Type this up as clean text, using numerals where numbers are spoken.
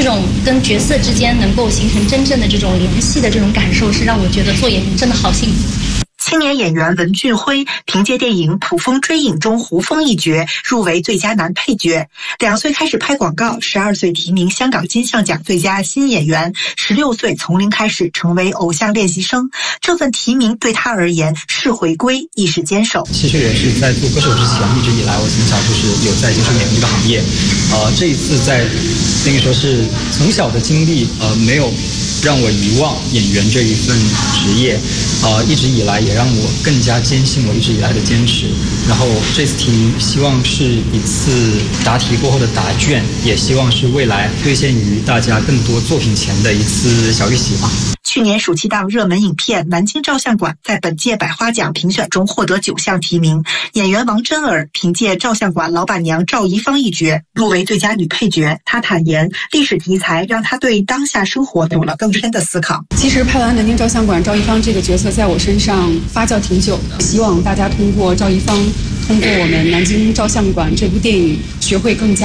种跟角色之间能够形成真正的这种联系的这种感受，是让我觉得做演员真的好幸福。 青年演员文俊辉凭借电影《捕风追影》中胡枫一角入围最佳男配角。2岁开始拍广告，12岁提名香港金像奖最佳新演员，16岁从零开始成为偶像练习生。这份提名对他而言是回归，亦是坚守。 其实我是在做歌手之前，一直以来我从小就是有在接触演艺这个行业。这一次在等于说是从小的经历，没有让我遗忘演员这一份职业，一直以来也让我更加坚信我一直以来的坚持。然后这次题希望是一次答题过后的答卷，也希望是未来兑现于大家更多作品前的一次小预习吧。 去年暑期档热门影片《南京照相馆》在本届百花奖评选中获得9项提名，演员王真儿凭借照相馆老板娘赵怡芳一角入围最佳女配角。她坦言，历史题材让她对当下生活有了更深的思考。 其实拍完《南京照相馆》，赵怡芳这个角色在我身上发酵挺久的，希望大家通过赵怡芳，通过我们《南京照相馆》这部电影，学会更加